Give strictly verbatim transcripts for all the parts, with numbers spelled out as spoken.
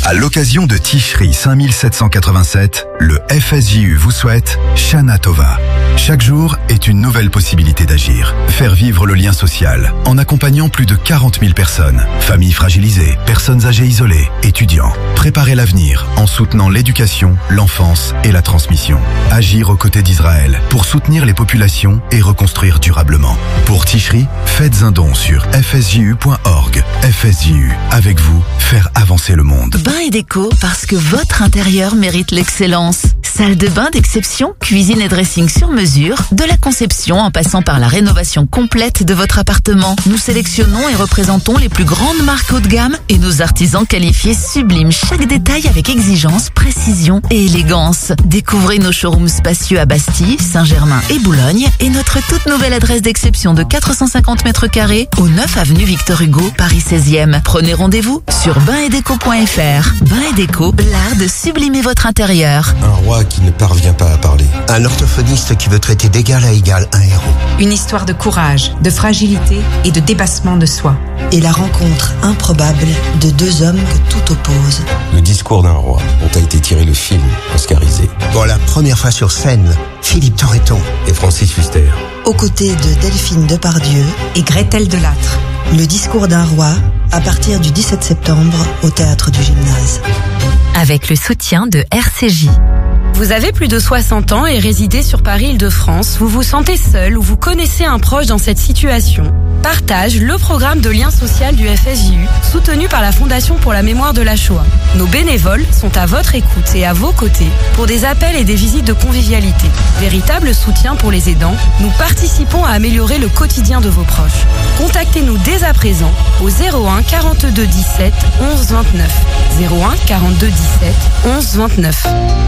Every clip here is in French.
À l'occasion de Tishri cinq mille sept cent quatre-vingt-sept, le F S J U vous souhaite Shana Tova. Chaque jour est une nouvelle possibilité d'agir. Faire vivre le lien social en accompagnant plus de quarante mille personnes. Familles fragilisées, personnes âgées isolées, étudiants. Préparer l'avenir en soutenant l'éducation, l'enfance et la transmission. Agir aux côtés d'Israël pour soutenir les populations et reconstruire durablement. Pour Tishri, faites un don sur f s j u point org. F S J U, avec vous, faire avancer le monde. Bain et déco, parce que votre intérieur mérite l'excellence. Salle de bain d'exception, cuisine et dressing sur mesure, de la conception en passant par la rénovation complète de votre appartement. Nous sélectionnons et représentons les plus grandes marques haut de gamme et nos artisans qualifiés subliment chaque détail avec exigence, précision et élégance. Découvrez nos showrooms spacieux à Bastille, Saint-Germain et Boulogne et notre toute nouvelle adresse d'exception de quatre cent cinquante mètres carrés au neuf avenue Victor Hugo, Paris seizième. Prenez rendez-vous sur bain et déco point f r. Bain et déco, l'art de sublimer votre intérieur. Un roi qui ne parvient pas à parler. Un orthophoniste qui veut traiter d'égal à égal un héros. Une histoire de courage, de fragilité et de dépassement de soi. Et la rencontre improbable de deux hommes que tout oppose. Le discours d'un roi, dont a été tiré le film oscarisé. Pour la première fois sur scène, Philippe Torreton et Francis Huster. Aux côtés de Delphine Depardieu et Gretel Delattre. Le discours d'un roi, à partir du dix-sept septembre, au Théâtre du Gymnase. Avec le soutien de R C J. Vous avez plus de soixante ans et résidez sur Paris-Île-de-France, vous vous sentez seul ou vous connaissez un proche dans cette situation. Partage le programme de lien social du F S J U, soutenu par la Fondation pour la mémoire de la Shoah. Nos bénévoles sont à votre écoute et à vos côtés pour des appels et des visites de convivialité. Véritable soutien pour les aidants, nous participons à améliorer le quotidien de vos proches. Contactez-nous dès à présent au zéro un quarante-deux dix-sept onze vingt-neuf. zéro un quarante-deux dix-sept onze vingt-neuf.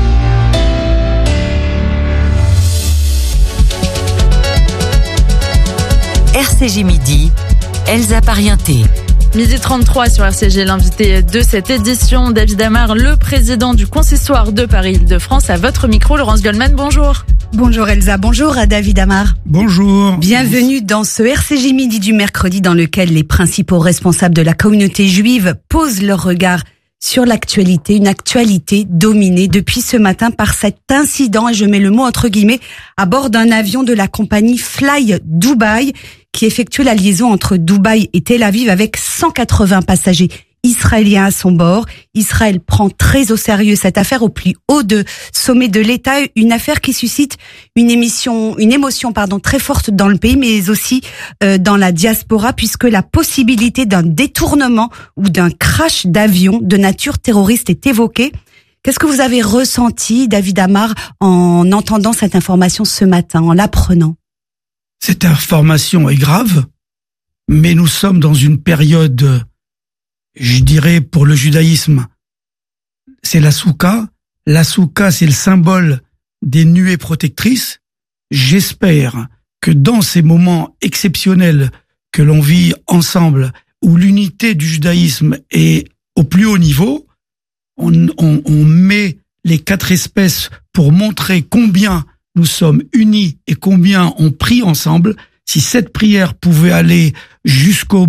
R C J Midi, Elsa Parienté. Midi trente-trois sur R C G, l'invité de cette édition, David Amar, le président du consistoire de Paris-Île-de-France. À votre micro, Laurence Goldman, bonjour. Bonjour Elsa, bonjour à David Amar. Bonjour. Bienvenue dans ce R C J Midi du mercredi dans lequel les principaux responsables de la communauté juive posent leur regard sur l'actualité, une actualité dominée depuis ce matin par cet incident, et je mets le mot entre guillemets, à bord d'un avion de la compagnie Fly Dubai qui effectuait la liaison entre Dubaï et Tel Aviv avec cent quatre-vingts passagers israéliens à son bord. Israël prend très au sérieux cette affaire au plus haut de sommet de l'État, une affaire qui suscite une émission, une émotion pardon très forte dans le pays, mais aussi euh, dans la diaspora, puisque la possibilité d'un détournement ou d'un crash d'avion de nature terroriste est évoquée. Qu'est-ce que vous avez ressenti, David Amar, en entendant cette information ce matin, en l'apprenant? Cette information est grave, mais nous sommes dans une période, je dirais, pour le judaïsme, c'est la soukha. La soukha, c'est le symbole des nuées protectrices. J'espère que dans ces moments exceptionnels que l'on vit ensemble, où l'unité du judaïsme est au plus haut niveau, on, on, on met les quatre espèces pour montrer combien nous sommes unis et combien on prie ensemble. Si cette prière pouvait aller jusqu'au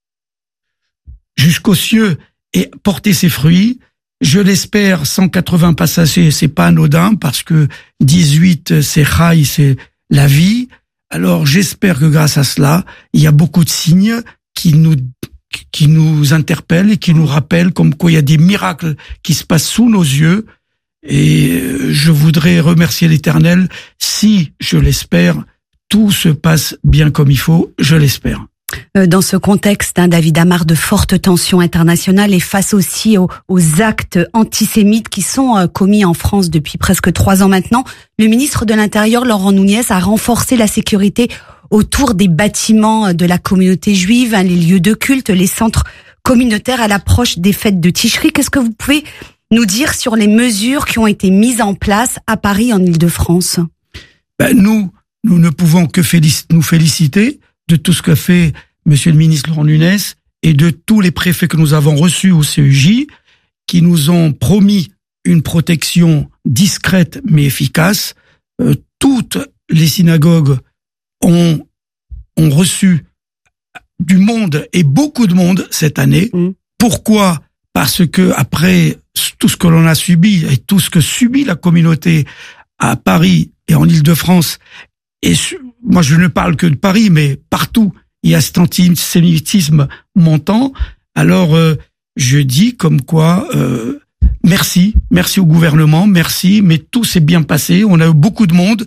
jusqu'aux cieux et porter ses fruits, je l'espère, cent quatre-vingts passagers, c'est pas anodin parce que dix-huit, c'est Chai, c'est la vie. Alors j'espère que grâce à cela, il y a beaucoup de signes qui nous qui nous interpellent et qui nous rappellent comme quoi il y a des miracles qui se passent sous nos yeux. Et je voudrais remercier l'Éternel si, je l'espère, tout se passe bien comme il faut, je l'espère. Dans ce contexte, hein, David Amar, de fortes tensions internationales et face aussi aux, aux actes antisémites qui sont euh, commis en France depuis presque trois ans maintenant, le ministre de l'Intérieur, Laurent Nunez, a renforcé la sécurité autour des bâtiments de la communauté juive, hein, les lieux de culte, les centres communautaires à l'approche des fêtes de Tishri. Qu'est-ce que vous pouvez nous dire sur les mesures qui ont été mises en place à Paris, en Île-de-France? Ben, nous, nous ne pouvons que félic- nous féliciter de tout ce que fait Monsieur le ministre Laurent Nunez et de tous les préfets que nous avons reçus au C E J, qui nous ont promis une protection discrète mais efficace. Euh, toutes les synagogues ont, ont reçu du monde et beaucoup de monde cette année. Mmh. Pourquoi ? Parce que après tout ce que l'on a subi et tout ce que subit la communauté à Paris et en Île-de-France, et moi je ne parle que de Paris, mais partout il y a cet antisémitisme montant, alors euh, je dis comme quoi euh, merci, merci au gouvernement, merci, mais tout s'est bien passé, on a eu beaucoup de monde,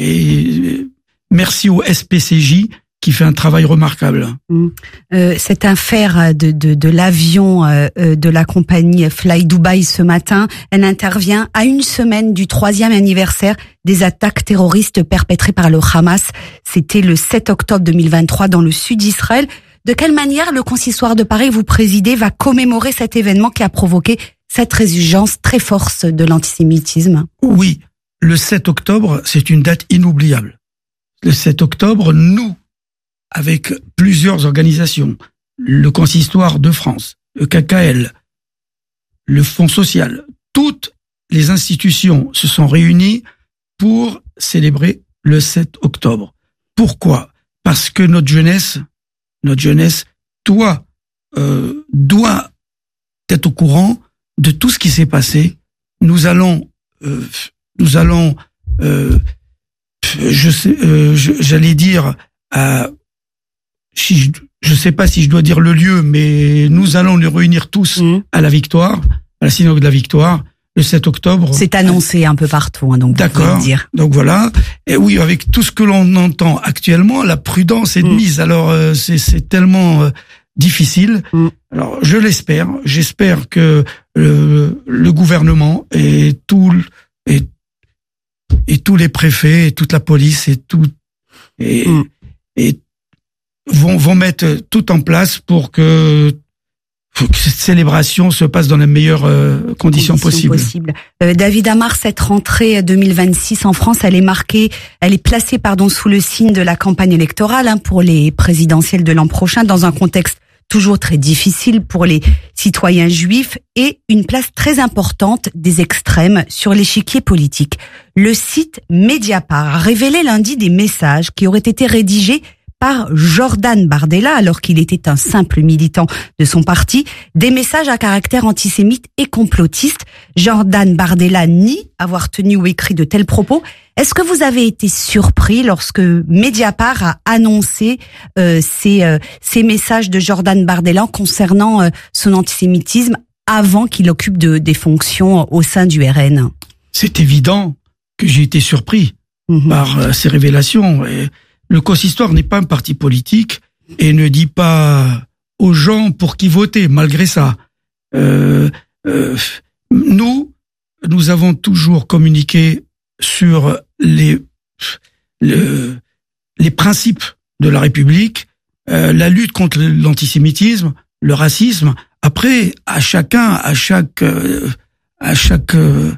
et merci au S P C J qui fait un travail remarquable. Mmh. Euh, cette affaire de, de, de l'avion euh, de la compagnie Fly Dubai ce matin, elle intervient à une semaine du troisième anniversaire des attaques terroristes perpétrées par le Hamas. C'était le sept octobre deux mille vingt-trois dans le sud d'Israël. De quelle manière le consistoire de Paris, vous présidez, va commémorer cet événement qui a provoqué cette résurgence très forte de l'antisémitisme? Oui, le sept octobre, c'est une date inoubliable. Le sept octobre, nous, avec plusieurs organisations, le Consistoire de France, le K K L, le Fonds social, toutes les institutions se sont réunies pour célébrer le sept octobre. Pourquoi? Parce que notre jeunesse, notre jeunesse doit, euh, doit être au courant de tout ce qui s'est passé. Nous allons, euh, nous allons, euh, je sais, euh, je, j'allais dire à Si je, je sais pas si je dois dire le lieu, mais nous allons nous réunir tous mmh. à la Victoire, à la synagogue de la Victoire, le sept octobre. C'est annoncé un peu partout, hein, donc. D'accord. Vous dire. Donc voilà. Et oui, avec tout ce que l'on entend actuellement, la prudence est de mise. Mmh. Alors euh, c'est, c'est tellement euh, difficile. Mmh. Alors je l'espère. J'espère que euh, le gouvernement et tout et et tous les préfets et toute la police et tout et mmh. et vont vont mettre tout en place pour que, pour que cette célébration se passe dans les meilleures euh, conditions, conditions possibles. possibles. Euh, David Amar, cette rentrée deux mille vingt-six en France, elle est marquée, elle est placée pardon sous le signe de la campagne électorale hein, pour les présidentielles de l'an prochain, dans un contexte toujours très difficile pour les citoyens juifs et une place très importante des extrêmes sur l'échiquier politique. Le site Mediapart a révélé lundi des messages qui auraient été rédigés par Jordan Bardella, alors qu'il était un simple militant de son parti, des messages à caractère antisémite et complotiste. Jordan Bardella nie avoir tenu ou écrit de tels propos. Est-ce que vous avez été surpris lorsque Mediapart a annoncé euh, ces, euh, ces messages de Jordan Bardella concernant euh, son antisémitisme avant qu'il occupe de, des fonctions au sein du R N? C'est évident que j'ai été surpris mmh. par euh, ces révélations. Et le consistoire n'est pas un parti politique et ne dit pas aux gens pour qui voter, malgré ça. Euh, euh, nous, nous avons toujours communiqué sur les, le, les principes de la République, euh, la lutte contre l'antisémitisme, le racisme. Après, à chacun, à chaque, euh, à chaque euh,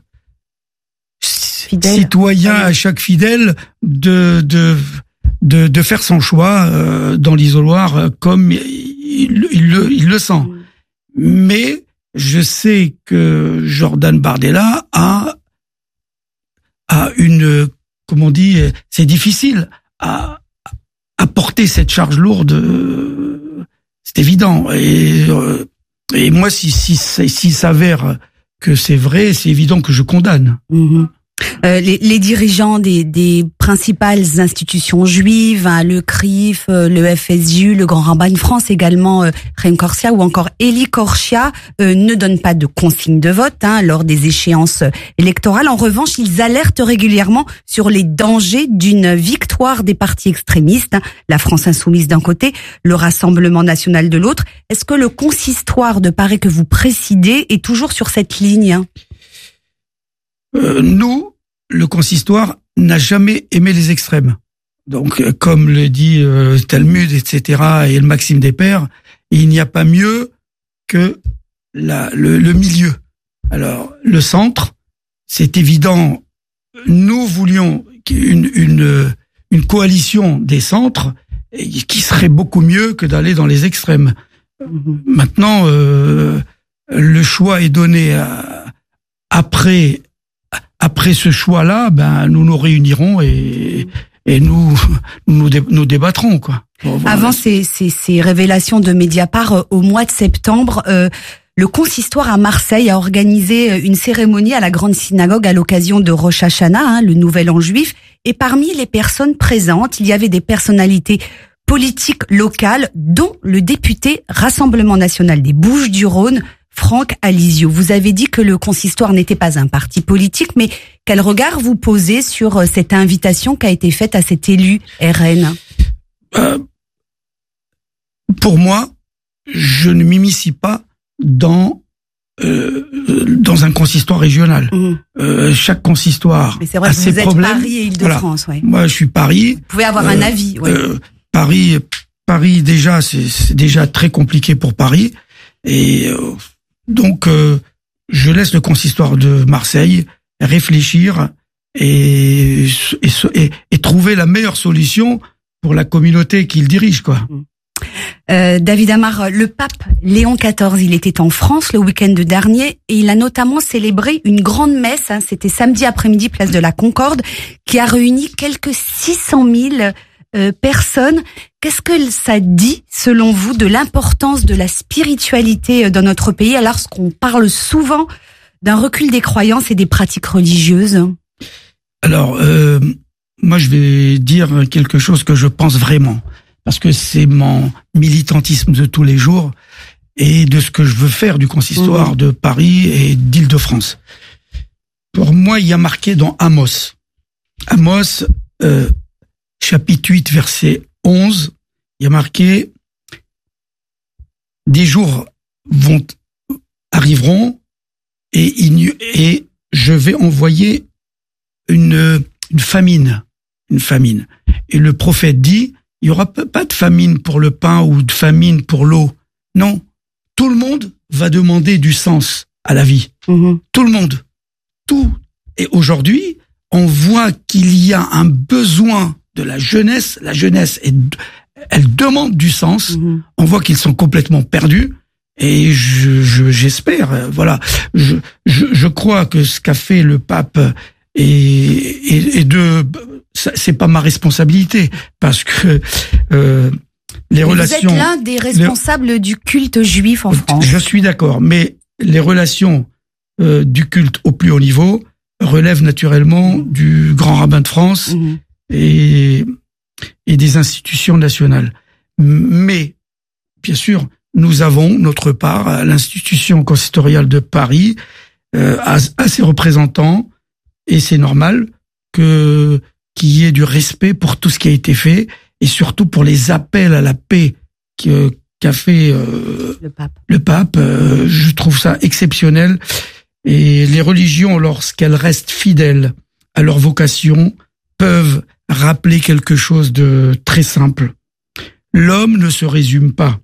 citoyen, à chaque fidèle, de, de De, de faire son choix euh, dans l'isoloir comme il, il, le, il le sent. Mais je sais que Jordan Bardella a, a une, comment on dit, c'est difficile à, à porter cette charge lourde, c'est évident. Et, et moi, si, si, si, s'il s'avère que c'est vrai, c'est évident que je condamne. Mmh. Euh, les, les dirigeants des, des principales institutions juives, hein, le C R I F, euh, le F S J U, le Grand Rabbin de France également, euh, Chaim Korsia ou encore Eli Korsia, euh, ne donnent pas de consignes de vote hein, lors des échéances électorales. En revanche, ils alertent régulièrement sur les dangers d'une victoire des partis extrémistes, hein, la France insoumise d'un côté, le Rassemblement national de l'autre. Est-ce que le consistoire de Paris que vous présidez est toujours sur cette ligne hein? Euh, nous, le consistoire n'a jamais aimé les extrêmes. Donc, euh, comme le dit euh, Talmud, et cetera, et le Maxime des Pères, il n'y a pas mieux que la, le, le milieu. Alors, le centre, c'est évident. Nous voulions une, une, une coalition des centres qui serait beaucoup mieux que d'aller dans les extrêmes. Maintenant, euh, le choix est donné à, après. Après ce choix-là, ben nous nous réunirons et et nous nous, dé, nous débattrons quoi. Bon, voilà. Avant ces, ces ces révélations de Mediapart euh, au mois de septembre, euh, le consistoire à Marseille a organisé une cérémonie à la grande synagogue à l'occasion de Rosh Hashanah, hein, le nouvel an juif. Et parmi les personnes présentes, il y avait des personnalités politiques locales, dont le député Rassemblement National des Bouches-du-Rhône, Franck Alizio. Vous avez dit que le consistoire n'était pas un parti politique, mais quel regard vous posez sur cette invitation qui a été faite à cet élu R N ? euh, Pour moi, je ne m'immiscie pas dans euh, dans un consistoire régional. Mmh. Euh, chaque consistoire mais c'est vrai a que ses vous problèmes. Êtes Paris et Île-de-France, voilà. ouais. Moi, je suis Paris. Vous pouvez avoir euh, un avis. Ouais. Euh, Paris, Paris déjà, c'est, c'est déjà très compliqué pour Paris, et euh, donc euh, je laisse le consistoire de Marseille réfléchir et et, et et trouver la meilleure solution pour la communauté qu'il dirige, quoi. Mmh. Euh, David Amar, le pape Léon quatorze, il était en France le week-end dernier et il a notamment célébré une grande messe, hein, c'était samedi après-midi, place de la Concorde, qui a réuni quelques six cent mille euh, personnes. Qu'est-ce que ça dit, selon vous, de l'importance de la spiritualité dans notre pays, alors qu'on parle souvent d'un recul des croyances et des pratiques religieuses ? Alors, euh, moi je vais dire quelque chose que je pense vraiment, parce que c'est mon militantisme de tous les jours et de ce que je veux faire du consistoire mmh. de Paris et d'Île-de-France. Pour moi, il y a marqué dans Amos, Amos, euh, chapitre huit, verset onze, il y a marqué « Des jours vont arriveront et, et je vais envoyer une, une famine, une famine. » Et le prophète dit, il y aura pas de famine pour le pain ou de famine pour l'eau. Non. Tout le monde va demander du sens à la vie. Mmh. Tout le monde. Tout. Et aujourd'hui, on voit qu'il y a un besoin de la jeunesse. La jeunesse, elle demande du sens. Mmh. On voit qu'ils sont complètement perdus. Et je, je, j'espère, voilà. Je, je, je crois que ce qu'a fait le pape est, est, est de, c'est pas ma responsabilité, parce que euh, les mais relations. Vous êtes l'un des responsables les, du culte juif en France. Je suis d'accord, mais les relations euh, du culte au plus haut niveau relèvent naturellement mmh. du grand rabbin de France mmh. et et des institutions nationales. Mais bien sûr, nous avons notre part à l'institution consistoriale de Paris, euh, à, à ses représentants, et c'est normal que qu'il y ait du respect pour tout ce qui a été fait, et surtout pour les appels à la paix que, qu'a fait euh, le pape. Le pape, euh, je trouve ça exceptionnel. Et les religions, lorsqu'elles restent fidèles à leur vocation, peuvent rappeler quelque chose de très simple. L'homme ne se résume pas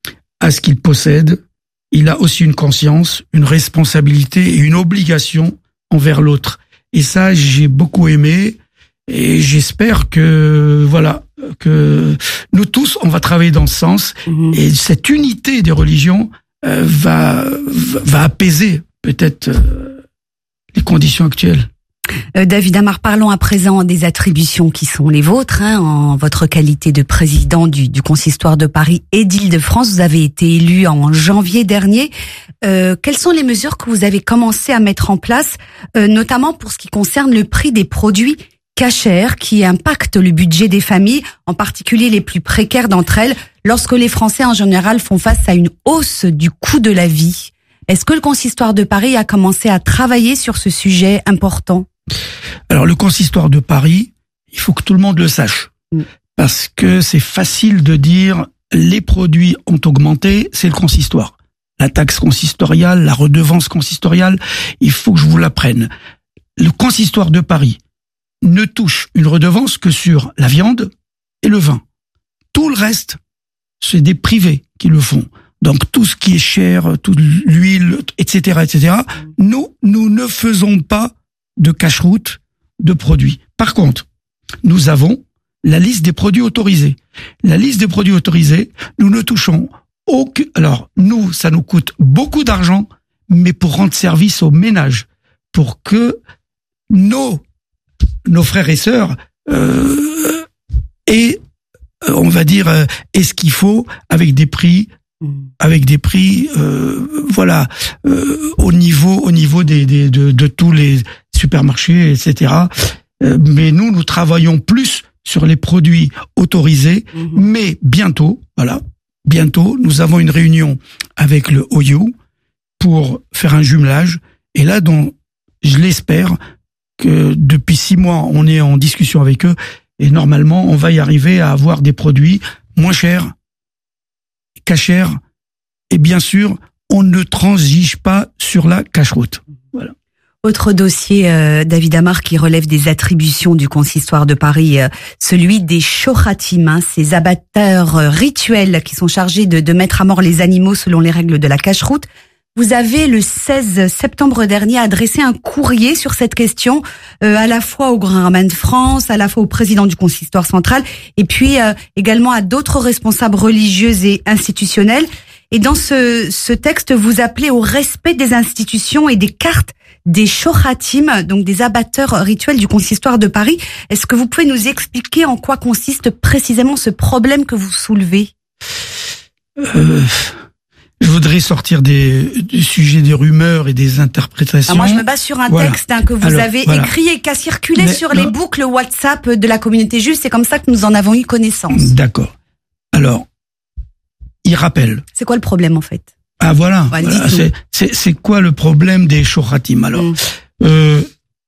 à ce qu'il possède, il a aussi une conscience, une responsabilité et une obligation envers l'autre. Et ça, j'ai beaucoup aimé. Et j'espère que, voilà, que nous tous, on va travailler dans ce sens. Mmh. Et cette unité des religions euh, va, va apaiser peut-être euh, les conditions actuelles. Euh, David Amar, parlons à présent des attributions qui sont les vôtres, hein, en votre qualité de président du, du consistoire de Paris et d'Île-de-France. Vous avez été élu en janvier dernier. Euh, quelles sont les mesures que vous avez commencé à mettre en place, euh, notamment pour ce qui concerne le prix des produits cachère qui impacte le budget des familles, en particulier les plus précaires d'entre elles, lorsque les Français en général font face à une hausse du coût de la vie. Est-ce que le consistoire de Paris a commencé à travailler sur ce sujet important ? Alors le consistoire de Paris, il faut que tout le monde le sache, mmh. parce que c'est facile de dire les produits ont augmenté, c'est le consistoire. La taxe consistoriale, la redevance consistoriale, il faut que je vous l'apprenne. Le consistoire de Paris ne touche une redevance que sur la viande et le vin. Tout le reste, c'est des privés qui le font. Donc tout ce qui est cher, toute l'huile, et cetera, et cetera. Nous, nous ne faisons pas de cache-route de produits. Par contre, nous avons la liste des produits autorisés. La liste des produits autorisés, nous ne touchons aucun. Alors nous, ça nous coûte beaucoup d'argent, mais pour rendre service aux ménages, pour que nos nos frères et sœurs euh, aient, on va dire, euh, aient ce qu'il faut avec des prix avec des prix, euh, voilà, euh, au niveau, au niveau des, des de, de tous les supermarchés, et cetera. Euh, mais nous, nous travaillons plus sur les produits autorisés, mmh. mais bientôt, voilà, bientôt, nous avons une réunion avec le O U pour faire un jumelage. Et là, donc, je l'espère que depuis six mois, on est en discussion avec eux et normalement, on va y arriver à avoir des produits moins chers, cachers, et bien sûr, on ne transige pas sur la cache-route. Voilà. Autre dossier, euh, David Amar, qui relève des attributions du consistoire de Paris, euh, celui des shohatim, hein, ces abatteurs euh, rituels qui sont chargés de, de mettre à mort les animaux selon les règles de la cache-route. Vous avez, le seize septembre dernier, adressé un courrier sur cette question, euh, à la fois au Grand Rabbin de France, à la fois au président du consistoire central, et puis euh, également à d'autres responsables religieux et institutionnels. Et dans ce, ce texte, vous appelez au respect des institutions et des cartes des shohatim, donc des abatteurs rituels du consistoire de Paris. Est-ce que vous pouvez nous expliquer en quoi consiste précisément ce problème que vous soulevez ? euh... Je voudrais sortir des, du sujet des rumeurs et des interprétations. Alors moi, je me base sur un voilà. texte hein, que vous Alors, avez voilà. écrit et qui a circulé Mais, sur non. les boucles WhatsApp de la communauté juive. C'est comme ça que nous en avons eu connaissance. D'accord. Alors, il rappelle. C'est quoi le problème, en fait ? Ah, voilà. Ouais, voilà. C'est, c'est, c'est quoi le problème des shohatim ? Alors, mm. euh,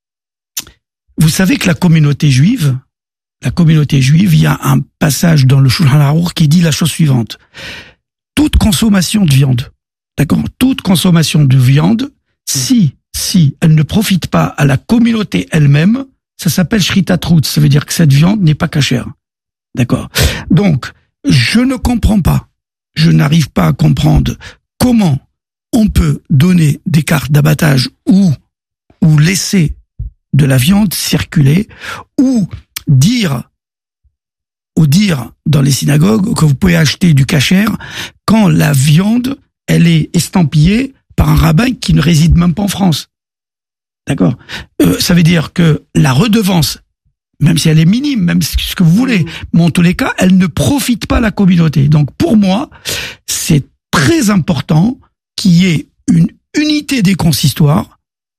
vous savez que la communauté juive, la communauté juive, il y a un passage dans le Shulchan Aruch qui dit la chose suivante. Toute consommation de viande, d'accord, toute consommation de viande, si, si elle ne profite pas à la communauté elle-même, ça s'appelle shritat rout, ça veut dire que cette viande n'est pas cachère, d'accord. Donc, je ne comprends pas, je n'arrive pas à comprendre comment on peut donner des cartes d'abattage ou, ou laisser de la viande circuler, ou dire ou dire dans les synagogues que vous pouvez acheter du kasher quand la viande, elle est estampillée par un rabbin qui ne réside même pas en France. D'accord ? euh, Ça veut dire que la redevance, même si elle est minime, même ce que vous voulez, mais en tous les cas, elle ne profite pas à la communauté. Donc pour moi, c'est très important qu'il y ait une unité des consistoires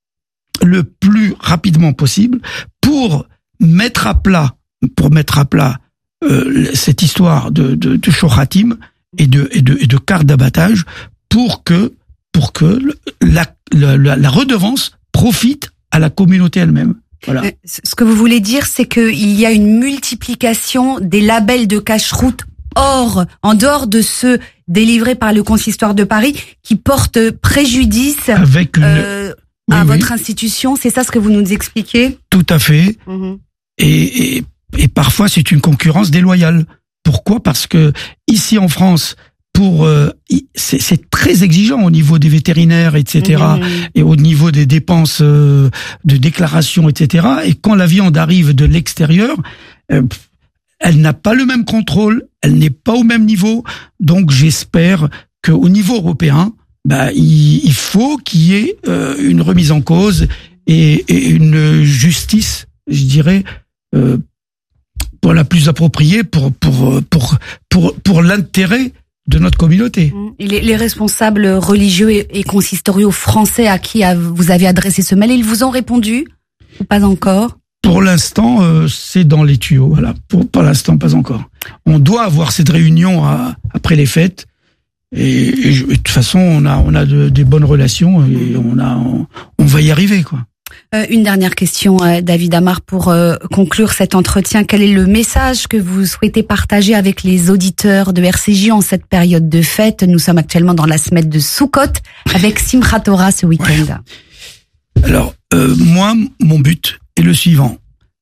le plus rapidement possible pour mettre à plat, pour mettre à plat Euh, cette histoire de, de, de shohatim et de, et de, et de cartes d'abattage pour que, pour que la, la, la redevance profite à la communauté elle-même. Voilà. Ce que vous voulez dire, c'est qu'il y a une multiplication des labels de cache-route hors, en dehors de ceux délivrés par le consistoire de Paris qui portent préjudice Avec une... euh, oui, à oui. votre institution. C'est ça ce que vous nous expliquez ? Tout à fait. Mm-hmm. Et, et Et parfois, c'est une concurrence déloyale. Pourquoi ? Parce que ici en France, pour euh, c'est, c'est très exigeant au niveau des vétérinaires, et cetera, mmh. et au niveau des dépenses euh, de déclaration, et cetera. Et quand la viande arrive de l'extérieur, euh, elle n'a pas le même contrôle, elle n'est pas au même niveau. Donc, j'espère qu'au niveau européen, bah, il, il faut qu'il y ait euh, une remise en cause et, et une justice, je dirais. Euh, pour la plus appropriée pour pour pour pour pour l'intérêt de notre communauté. Et les, les responsables religieux et, et consistoriaux français à qui a, vous avez adressé ce mail, ils vous ont répondu ou pas encore ? Pour l'instant, euh, c'est dans les tuyaux. Voilà. Pour pour l'instant, pas encore. On doit avoir cette réunion à, après les fêtes. Et, et, je, et de toute façon, on a on a de, des bonnes relations et on a on, on va y arriver quoi. Euh, une dernière question, euh, David Amar, pour euh, conclure cet entretien. Quel est le message que vous souhaitez partager avec les auditeurs de R C J en cette période de fête ? Nous sommes actuellement dans la semaine de Sukkot avec Simchat Torah ce week-end. Ouais. Alors, euh, moi, mon but est le suivant.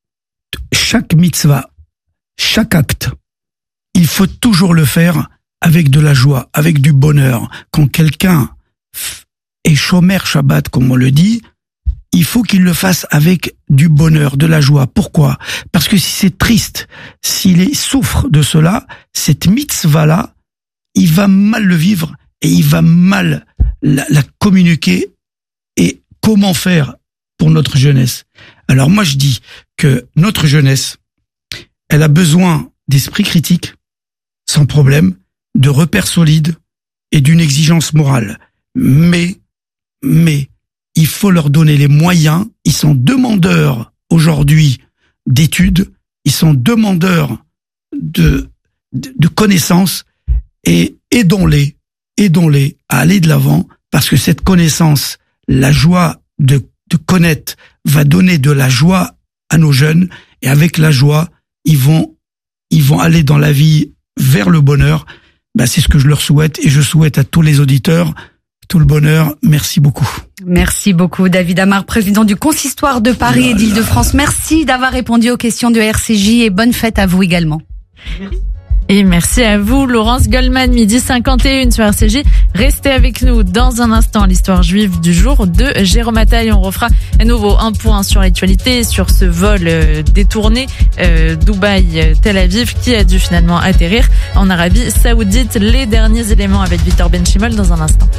Chaque mitzvah, chaque acte, il faut toujours le faire avec de la joie, avec du bonheur. Quand quelqu'un est shomer Shabbat, comme on le dit, il faut qu'il le fasse avec du bonheur, de la joie. Pourquoi ? Parce que si c'est triste, s'il souffre de cela, cette mitzvah-là, il va mal le vivre et il va mal la, la communiquer. Et comment faire pour notre jeunesse ? Alors moi je dis que notre jeunesse, elle a besoin d'esprit critique, sans problème, de repères solides, et d'une exigence morale. Mais, mais, il faut leur donner les moyens. Ils sont demandeurs aujourd'hui d'études, ils sont demandeurs de, de, de connaissances, et aidons-les, aidons-les à aller de l'avant, parce que cette connaissance, la joie de, de connaître, va donner de la joie à nos jeunes, et avec la joie, ils vont, ils vont aller dans la vie vers le bonheur. Ben, c'est ce que je leur souhaite, et je souhaite à tous les auditeurs tout le bonheur. Merci beaucoup. Merci beaucoup, David Amar, président du Consistoire de Paris oh et d'Île-de-France. Merci d'avoir répondu aux questions de R C J, et bonne fête à vous également. Et merci à vous, Laurence Goldman, midi cinquante et un sur R C J. Restez avec nous dans un instant, l'histoire juive du jour de Jérôme Attal. On refera à nouveau un point sur l'actualité, sur ce vol euh, détourné euh, Dubaï-Tel Aviv qui a dû finalement atterrir en Arabie Saoudite. Les derniers éléments avec Victor Benchimol dans un instant.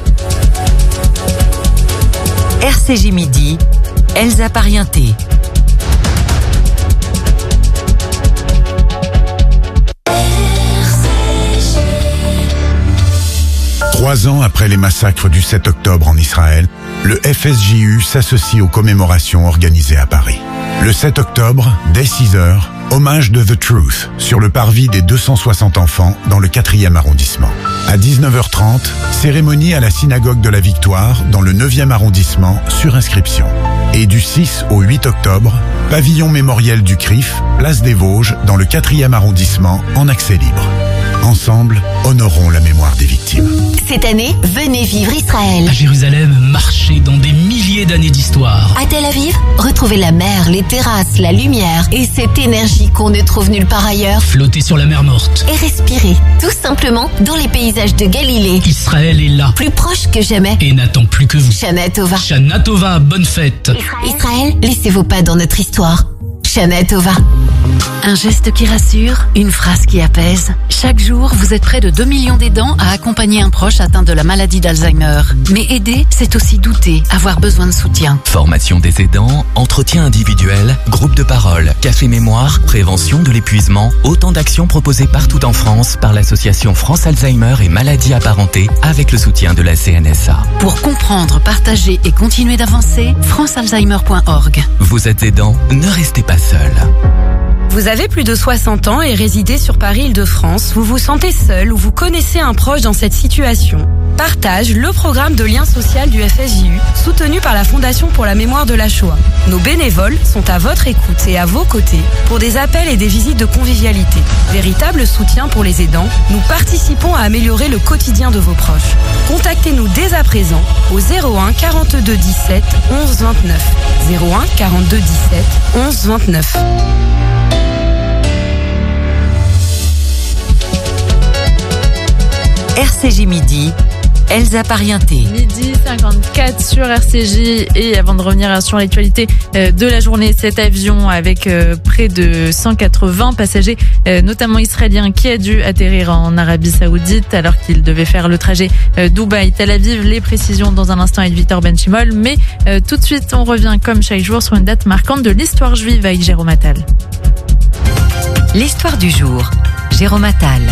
R C J midi, Elsa Parienté. Trois ans après les massacres du sept octobre en Israël, le F S J U s'associe aux commémorations organisées à Paris. Le sept octobre, dès six heures, hommage de The Truth sur le parvis des deux cent soixante enfants dans le quatrième arrondissement. À dix-neuf heures trente, cérémonie à la synagogue de la Victoire dans le neuvième arrondissement sur inscription. Et du six au huit octobre, pavillon mémoriel du C R I F, place des Vosges dans le quatrième arrondissement en accès libre. Ensemble, honorons la mémoire des victimes. Cette année, venez vivre Israël. À Jérusalem, marchez dans des milliers d'années d'histoire. À Tel Aviv, retrouvez la mer, les terrasses, la lumière et cette énergie qu'on ne trouve nulle part ailleurs. Flottez sur la mer morte. Et respirez, tout simplement, dans les paysages de Galilée. Israël est là. Plus proche que jamais. Et n'attend plus que vous. Shana Tova. Shana Tova, bonne fête. Israël, Israël, laissez vos pas dans notre histoire. Shana Tova. Un geste qui rassure, une phrase qui apaise. Chaque jour, vous êtes près de deux millions d'aidants à accompagner un proche atteint de la maladie d'Alzheimer. Mais aider, c'est aussi douter, avoir besoin de soutien. Formation des aidants, entretien individuel, groupe de parole, café mémoire, prévention de l'épuisement, autant d'actions proposées partout en France par l'association France Alzheimer et maladies apparentées avec le soutien de la C N S A. Pour comprendre, partager et continuer d'avancer, france alzheimer point org. Vous êtes aidant, ne restez pas seul. Vous avez plus de soixante ans et résidez sur Paris-Île-de-France, vous vous sentez seul ou vous connaissez un proche dans cette situation. Partage, le programme de lien social du F S J U, soutenu par la Fondation pour la mémoire de la Shoah. Nos bénévoles sont à votre écoute et à vos côtés pour des appels et des visites de convivialité. Véritable soutien pour les aidants, nous participons à améliorer le quotidien de vos proches. Contactez-nous dès à présent au zéro un quarante-deux dix-sept onze vingt-neuf. zéro un quarante-deux dix-sept onze vingt-neuf. R C J midi, Elsa Parienté. Midi cinquante-quatre sur R C J, et avant de revenir sur l'actualité de la journée, cet avion avec près de cent quatre-vingts passagers, notamment israéliens, qui a dû atterrir en Arabie Saoudite alors qu'il devait faire le trajet Dubaï-Tel Aviv. Les précisions dans un instant avec Victor Benchimol, mais tout de suite on revient comme chaque jour sur une date marquante de l'histoire juive avec Jérôme Attal. L'histoire du jour, Jérôme Attal.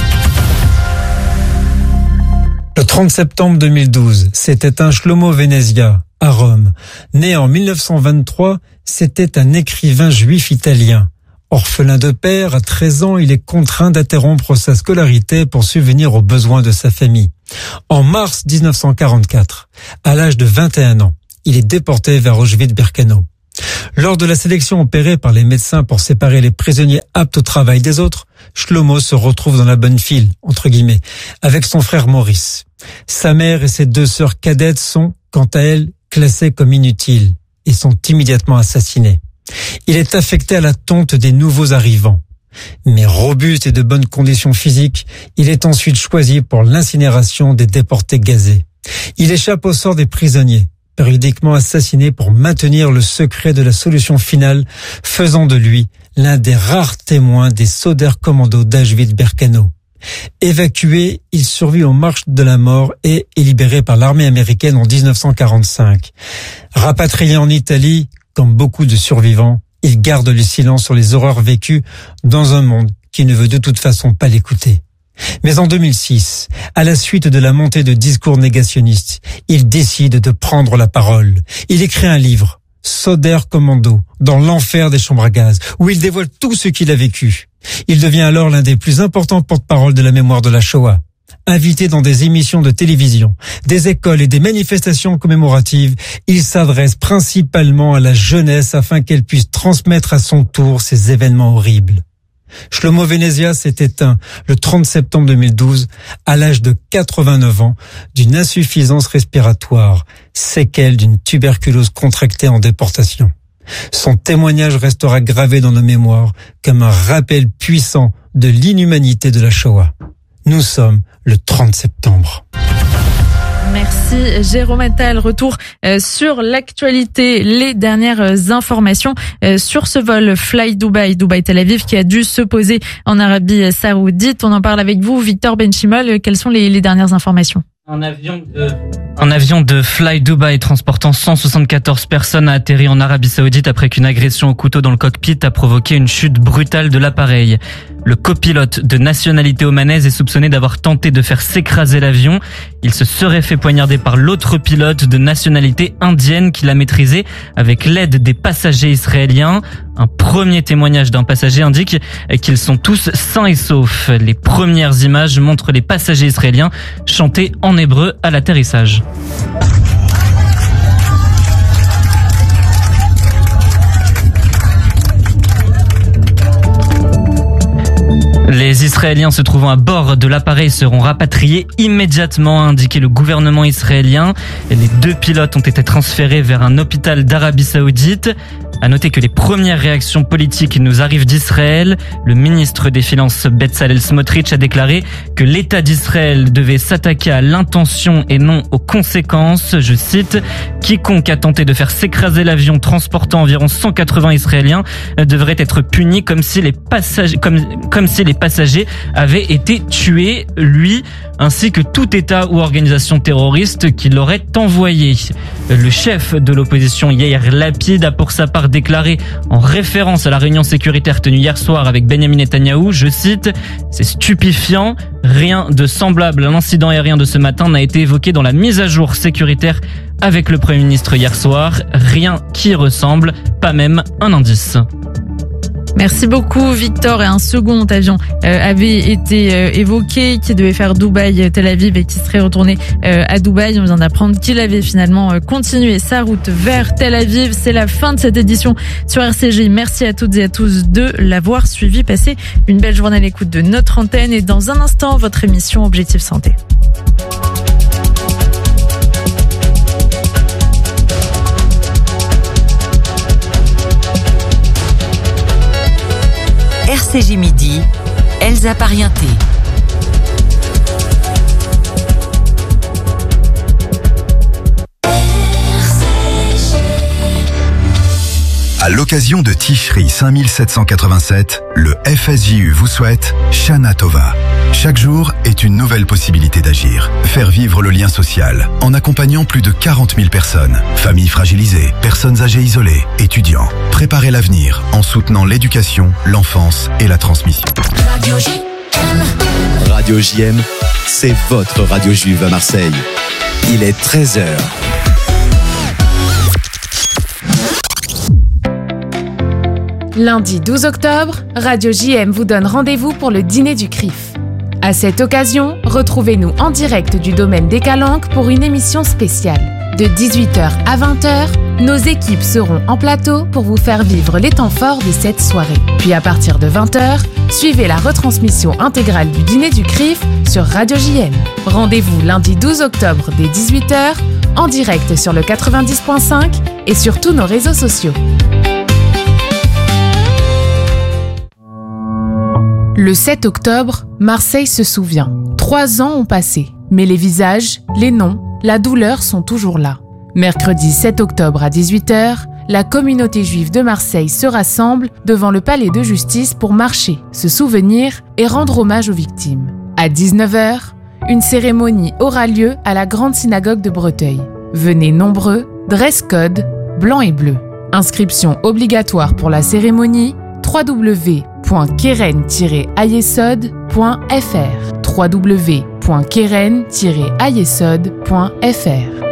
Le trente septembre deux mille douze, c'était un Shlomo Venezia, à Rome. Né en mille neuf cent vingt-trois, c'était un écrivain juif italien. Orphelin de père, à treize ans, il est contraint d'interrompre sa scolarité pour subvenir aux besoins de sa famille. En mars dix-neuf cent quarante-quatre, à l'âge de vingt et un ans, il est déporté vers Auschwitz-Birkenau. Lors de la sélection opérée par les médecins pour séparer les prisonniers aptes au travail des autres, Shlomo se retrouve dans la bonne file, entre guillemets, avec son frère Maurice. Sa mère et ses deux sœurs cadettes sont, quant à elles, classées comme inutiles et sont immédiatement assassinées. Il est affecté à la tonte des nouveaux arrivants. Mais robuste et de bonnes conditions physiques, il est ensuite choisi pour l'incinération des déportés gazés. Il échappe au sort des prisonniers, périodiquement assassiné pour maintenir le secret de la solution finale, faisant de lui l'un des rares témoins des Söderkommando d'Auschwitz-Birkenau. Évacué, il survit aux marches de la mort et est libéré par l'armée américaine en dix-neuf cent quarante-cinq. Rapatrié en Italie, comme beaucoup de survivants, il garde le silence sur les horreurs vécues dans un monde qui ne veut de toute façon pas l'écouter. Mais en deux mille six, à la suite de la montée de discours négationnistes, il décide de prendre la parole. Il écrit un livre, Söder Commando, dans l'enfer des chambres à gaz, où il dévoile tout ce qu'il a vécu. Il devient alors l'un des plus importants porte-parole de la mémoire de la Shoah. Invité dans des émissions de télévision, des écoles et des manifestations commémoratives, il s'adresse principalement à la jeunesse afin qu'elle puisse transmettre à son tour ces événements horribles. Shlomo Venezia s'est éteint le trente septembre deux mille douze à l'âge de quatre-vingt-neuf ans d'une insuffisance respiratoire, séquelle d'une tuberculose contractée en déportation. Son témoignage restera gravé dans nos mémoires comme un rappel puissant de l'inhumanité de la Shoah. Nous sommes le trente septembre. Merci Jérôme Attal. Retour euh, sur l'actualité, les dernières informations euh, sur ce vol Fly Dubai, Dubai-Tel Aviv qui a dû se poser en Arabie Saoudite. On en parle avec vous, Victor Benchimol. Quelles sont les, les dernières informations ? Un avion de, un avion de Fly Dubai transportant cent soixante-quatorze personnes a atterri en Arabie Saoudite après qu'une agression au couteau dans le cockpit a provoqué une chute brutale de l'appareil. Le copilote de nationalité omanaise est soupçonné d'avoir tenté de faire s'écraser l'avion. Il se serait fait poignarder par l'autre pilote de nationalité indienne qui l'a maîtrisé avec l'aide des passagers israéliens. Un premier témoignage d'un passager indique qu'ils sont tous sains et saufs. Les premières images montrent les passagers israéliens chanter en hébreu à l'atterrissage. Les Israéliens se trouvant à bord de l'appareil seront rapatriés immédiatement, a indiqué le gouvernement israélien. Les deux pilotes ont été transférés vers un hôpital d'Arabie Saoudite. À noter que les premières réactions politiques nous arrivent d'Israël. Le ministre des Finances Bezalel Smotrich a déclaré que l'État d'Israël devait s'attaquer à l'intention et non aux conséquences. Je cite, « Quiconque a tenté de faire s'écraser l'avion transportant environ cent quatre-vingts Israéliens devrait être puni comme si les passagers, comme, comme si les passagers avaient été tués, lui, ainsi que tout État ou organisation terroriste qui l'aurait envoyé. » Le chef de l'opposition Yair Lapid a pour sa part déclaré en référence à la réunion sécuritaire tenue hier soir avec Benjamin Netanyahou, je cite, « C'est stupéfiant, rien de semblable à l'incident aérien de ce matin n'a été évoqué dans la mise à jour sécuritaire avec le Premier ministre hier soir, rien qui y ressemble, pas même un indice. » Merci beaucoup Victor. Et un second avion euh, avait été euh, évoqué qui devait faire Dubaï-Tel Aviv et qui serait retourné euh, à Dubaï. On vient d'apprendre qu'il avait finalement euh, continué sa route vers Tel Aviv. C'est la fin de cette édition sur R C J. Merci à toutes et à tous de l'avoir suivi. Passez une belle journée à l'écoute de notre antenne et dans un instant, votre émission Objectif Santé. R C J Midi, Elsa Parienté. À l'occasion de Tishri cinq mille sept cent quatre-vingt-sept, le F S J U vous souhaite Shana Tova. Chaque jour est une nouvelle possibilité d'agir. Faire vivre le lien social en accompagnant plus de quarante mille personnes. Familles fragilisées, personnes âgées isolées, étudiants. Préparer l'avenir en soutenant l'éducation, l'enfance et la transmission. Radio J M. Radio J M, c'est votre radio juive à Marseille. Il est treize heures. Lundi douze octobre, Radio J M vous donne rendez-vous pour le dîner du C R I F. À cette occasion, retrouvez-nous en direct du domaine des Calanques pour une émission spéciale. De dix-huit heures à vingt heures, nos équipes seront en plateau pour vous faire vivre les temps forts de cette soirée. Puis à partir de vingt heures, suivez la retransmission intégrale du dîner du C R I F sur Radio J M. Rendez-vous lundi douze octobre dès dix-huit heures, en direct sur le quatre-vingt-dix point cinq et sur tous nos réseaux sociaux. Le sept octobre, Marseille se souvient. Trois ans ont passé, mais les visages, les noms, la douleur sont toujours là. Mercredi sept octobre à dix-huit heures, la communauté juive de Marseille se rassemble devant le palais de justice pour marcher, se souvenir et rendre hommage aux victimes. À dix-neuf heures, une cérémonie aura lieu à la grande synagogue de Breteuil. Venez nombreux, dress code, blanc et bleu. Inscription obligatoire pour la cérémonie, w w w point keren tiret ayesod point f r w w w point keren tiret ayesod point f r.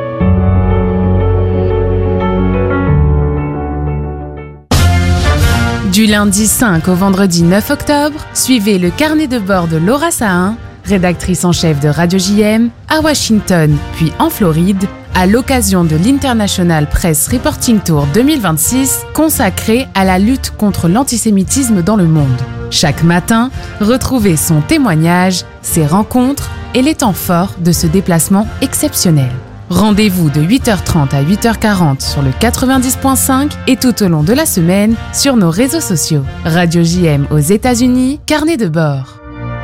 Du lundi cinq au vendredi neuf octobre, suivez le carnet de bord de Laura Sahin, rédactrice en chef de Radio J M, à Washington puis en Floride, à l'occasion de l'International Press Reporting Tour deux mille vingt-six, consacré à la lutte contre l'antisémitisme dans le monde. Chaque matin, retrouvez son témoignage, ses rencontres et les temps forts de ce déplacement exceptionnel. Rendez-vous de huit heures trente à huit heures quarante sur le quatre-vingt-dix point cinq et tout au long de la semaine sur nos réseaux sociaux. Radio J M aux États-Unis, carnet de bord.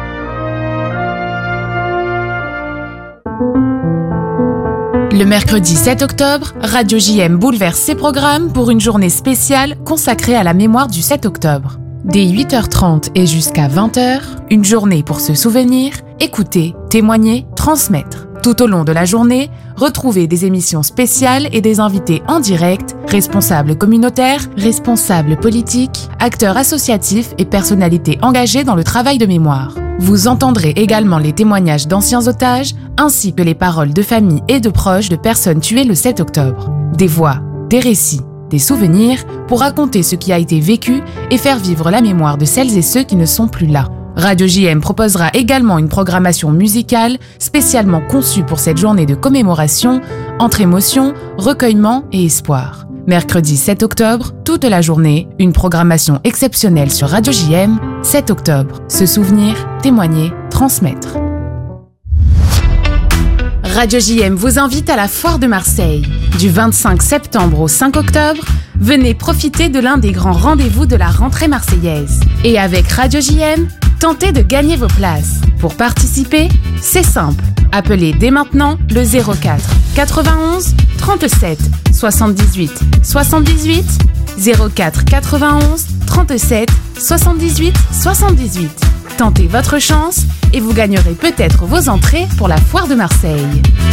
Le mercredi sept octobre, Radio J M bouleverse ses programmes pour une journée spéciale consacrée à la mémoire du sept octobre. Dès huit heures trente et jusqu'à vingt heures, une journée pour se souvenir, écouter, témoigner, transmettre. Tout au long de la journée, retrouvez des émissions spéciales et des invités en direct, responsables communautaires, responsables politiques, acteurs associatifs et personnalités engagées dans le travail de mémoire. Vous entendrez également les témoignages d'anciens otages, ainsi que les paroles de familles et de proches de personnes tuées le sept octobre. Des voix, des récits, des souvenirs pour raconter ce qui a été vécu et faire vivre la mémoire de celles et ceux qui ne sont plus là. Radio J M proposera également une programmation musicale spécialement conçue pour cette journée de commémoration, entre émotion, recueillement et espoir. Mercredi sept octobre, toute la journée, une programmation exceptionnelle sur Radio J M. sept octobre, se souvenir, témoigner, transmettre. Radio J M vous invite à la Foire de Marseille. Du vingt-cinq septembre au cinq octobre, venez profiter de l'un des grands rendez-vous de la rentrée marseillaise. Et avec Radio J M, tentez de gagner vos places. Pour participer, c'est simple. Appelez dès maintenant le zéro quatre quatre-vingt-onze trente-sept soixante-dix-huit soixante-dix-huit zéro quatre quatre-vingt-onze trente-sept soixante-dix-huit soixante-dix-huit. Tentez votre chance et vous gagnerez peut-être vos entrées pour la Foire de Marseille.